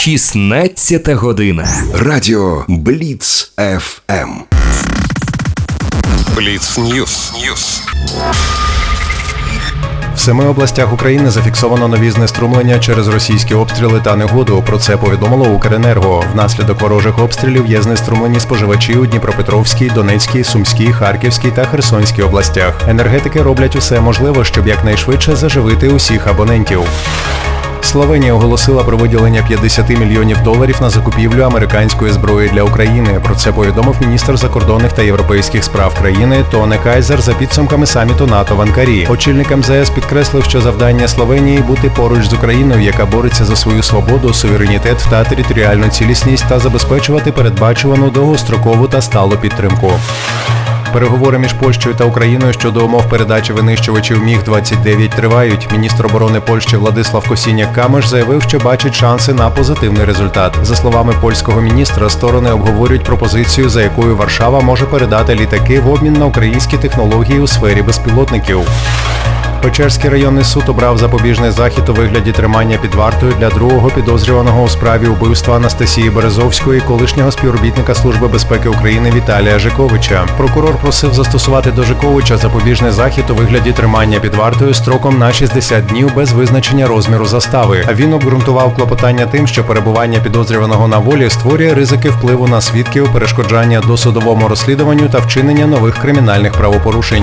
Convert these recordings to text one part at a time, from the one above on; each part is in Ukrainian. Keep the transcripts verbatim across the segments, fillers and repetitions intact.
шістнадцята година. Радіо Бліц еф ем. Бліц Ньюс. Ньюс. В семи областях України зафіксовано нові знеструмлення через російські обстріли та негоду. Про це повідомило Укренерго. Внаслідок ворожих обстрілів є знеструмлені споживачі у Дніпропетровській, Донецькій, Сумській, Харківській та Херсонській областях. Енергетики роблять усе можливе, щоб якнайшвидше заживити усіх абонентів. Словенія оголосила про виділення п'ятдесят мільйонів доларів на закупівлю американської зброї для України. Про це повідомив міністр закордонних та європейських справ країни Тоне Кайзер за підсумками саміту НАТО в Анкарі. Очільник ем зе ес підкреслив, що завдання Словенії – бути поруч з Україною, яка бореться за свою свободу, суверенітет та територіальну цілісність, та забезпечувати передбачувану довгострокову та сталу підтримку. Переговори між Польщею та Україною щодо умов передачі винищувачів міг двадцять дев'ять тривають. Міністр оборони Польщі Владислав Косіняк-Камиш заявив, що бачить шанси на позитивний результат. За словами польського міністра, сторони обговорюють пропозицію, за якою Варшава може передати літаки в обмін на українські технології у сфері безпілотників. Печерський районний суд обрав запобіжний захід у вигляді тримання під вартою для другого підозрюваного у справі убивства Анастасії Березовської, колишнього співробітника Служби безпеки України Віталія Жиковича. Прокурор просив застосувати до Жиковича запобіжний захід у вигляді тримання під вартою строком на шістдесят днів без визначення розміру застави. А він обґрунтував клопотання тим, що перебування підозрюваного на волі створює ризики впливу на свідків, перешкоджання досудовому розслідуванню та вчинення нових кримінальних правопорушень.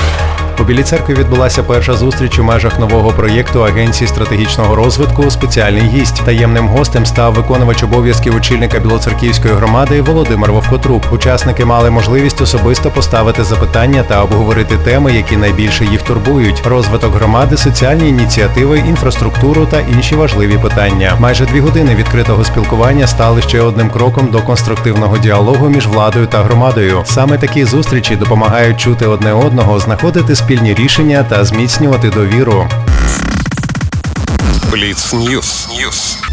У Білій Церкві відбулася перша зустріч у межах нового проєкту Агенції стратегічного розвитку «Спеціальний гість». Таємним гостем став виконувач обов'язків очільника Білоцерківської громади Володимир Вовкотруп. Учасники мали можливість особисто поставити запитання та обговорити теми, які найбільше їх турбують – розвиток громади, соціальні ініціативи, інфраструктуру та інші важливі питання. Майже дві години відкритого спілкування стали ще одним кроком до конструктивного діалогу між владою та громадою. Саме такі зустрічі допомагають чути одне одного, знаходити спільні рішення та зміцнювати довіру. Бліц Ньюс. Ньюс.